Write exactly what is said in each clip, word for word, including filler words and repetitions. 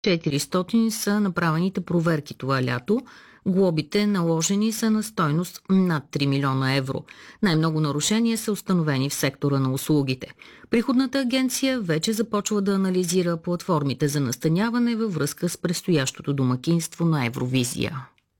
четиристотин са направените проверки това лято. Глобите наложени са на стойност над три милиона евро. Най-много нарушения са установени в сектора на услугите. Приходната агенция вече започва да анализира платформите за настаняване във връзка с предстоящото домакинство на Евровизия.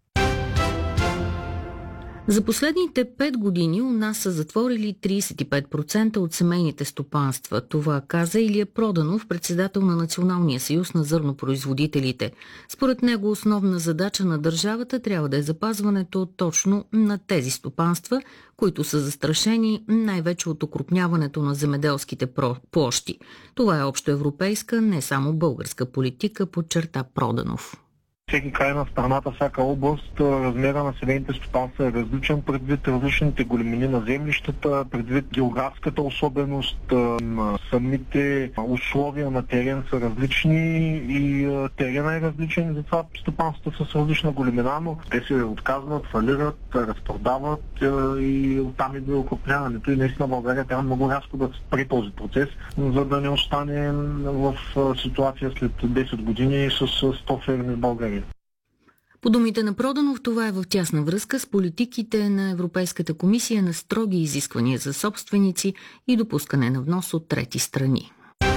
За последните пет години у нас са затворили тридесет и пет процента от семейните стопанства. Това каза Илия Проданов, председател на Националния съюз на зърнопроизводителите. Според него основна задача на държавата трябва да е запазването точно на тези стопанства, които са застрашени най-вече от окрупняването на земеделските площи. Това е общоевропейска, не само българска политика, подчерта Проданов. Всеки край на страната, всяка област, размера на семейните стопанства е различен предвид различните големини на землищата, предвид географската особеност, самите условия на терен са различни и терена е различен, затова стопанствата са с различна големина, но те се отказват, фалират, разпродават и оттам идва окрупняването и наистина България трябва много рязко да спре този процес, за да не остане в ситуация след десет години с сто ферми в България. По думите на Проданов, това е в тясна връзка с политиките на Европейската комисия на строги изисквания за собственици и допускане на внос от трети страни.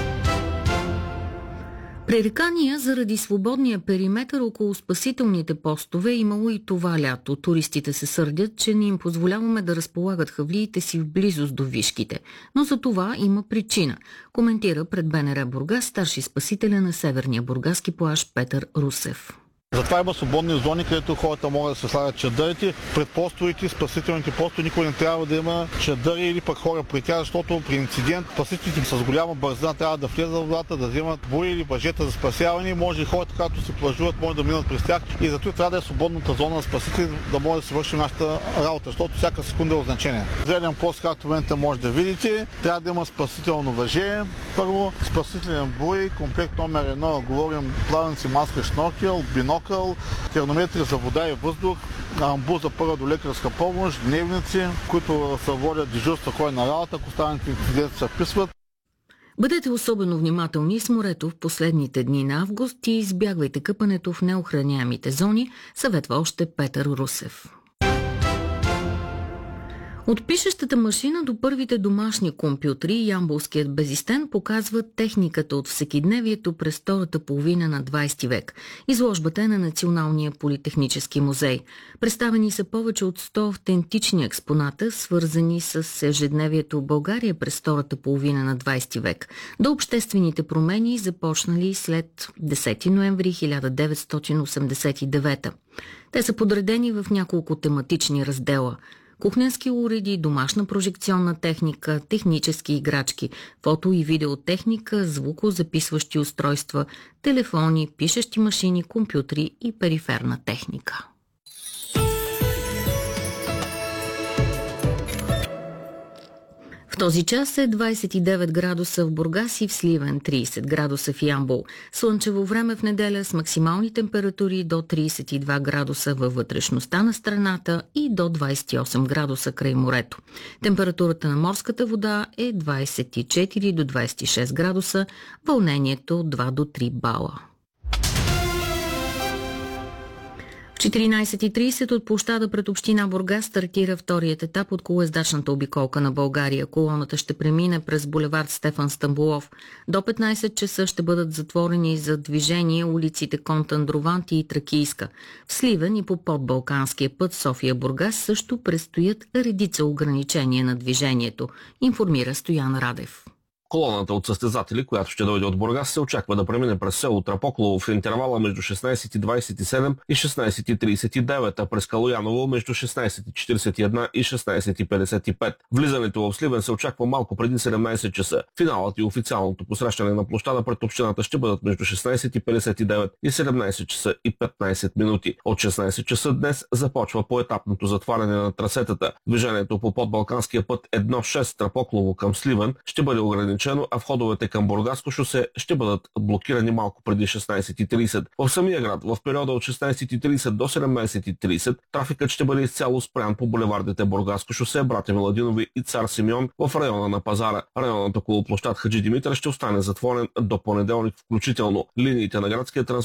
Пререкания заради свободния периметър около спасителните постове имало и това лято. Туристите се сърдят, че не им позволяваме да разполагат хавлиите си в близост до вишките. Но за това има причина. Коментира пред БНР Бургас старши спасителя на Северния бургаски плаж Петър Русев. Затова има свободни зони, където хората могат да се слагат чадърите. Пред постовете, спасителните постове никой не трябва да има чадъри или пък хора при тях, защото при инцидент спасителите с голяма бързина трябва да влезат в водата, да вземат буи или въжета за спасяване и може и хората, когато се плажуват, може да минат през тях. И затова трябва да е свободната зона на спасителите, да може да се върши нашата работа, защото всяка секунда е от значение. Зелен пост, както в момента може да видите, трябва да има спасително въже. Първо, спасителен буй, комплект номер едно, говорим плавници, маска, шноркел, бинокъл, термометри за вода и въздух, амбуз за първа до лекарска помощ, дневници, които се водят дежурства кой на работа, ако останалите инциденти се вписват. Бъдете особено внимателни с морето в последните дни на август и избягвайте къпането в неохраняемите зони, съветва още Петър Русев. От пишещата машина до първите домашни компютри, ямболският безистен показва техниката от всекидневието през втората половина на двадесети век. Изложбата е на Националния политехнически музей. Представени са повече от сто автентични експоната, свързани с ежедневието в България през втората половина на двадесети век, до обществените промени, започнали след десети ноември хиляда деветстотин осемдесет и девета. Те са подредени в няколко тематични раздела – кухненски уреди, домашна прожекционна техника, технически играчки, фото и видеотехника, звукозаписващи устройства, телефони, пишещи машини, компютри и периферна техника. В този час е двадесет и девет градуса в Бургас и в Сливен, тридесет градуса в Ямбол. Слънчево време в неделя с максимални температури до тридесет и два градуса във вътрешността на страната и до двадесет и осем градуса край морето. Температурата на морската вода е двадесет и четири до двадесет и шест градуса, вълнението два до три бала. В четиринадесет и тридесет от площада пред община Бургас стартира вторият етап от колоездачната обиколка на България. Колоната ще премине през булевард Стефан Стамболов. До петнадесет часа ще бъдат затворени за движение улиците Контандрованти и Тракийска. В Сливен и по подбалканския път София-Бургас също предстоят редица ограничения на движението, информира Стоян Радев. Колоната от състезатели, която ще дойде от Бургас, се очаква да премине през село Трапоклово в интервала между шестнадесет и двадесет и седем и шестнадесет и тридесет и девет, а през Калояново между шестнадесет и четиридесет и едно и шестнадесет и петдесет и пет. Влизането в Сливен се очаква малко преди седемнадесет часа. Финалът и официалното посрещане на площада пред общината ще бъдат между шестнадесет и петдесет и девет и седемнадесет часа и петнадесет минути. От шестнадесет часа днес започва поетапното затваряне на трасетата. Движението по подбалканския път едно шест Трапоклово към Сливен ще бъде ограничено ограничено, а входовете към Бургаско шосе ще бъдат блокирани малко преди шестнайсет и трийсет. В самия град в периода от шестнайсет и трийсет до седемнайсет и трийсет трафикът ще бъде изцяло спрян по булевардите Бургаско шосе, Братя Миладинови и Цар Симеон в района на пазара. Районът около площад Хаджи Димитър ще остане затворен до понеделник включително. Линиите на градския транспорт